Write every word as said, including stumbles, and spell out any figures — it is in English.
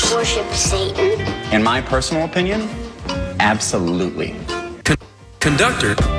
worship Satan? In my personal opinion, absolutely. Con- conductor.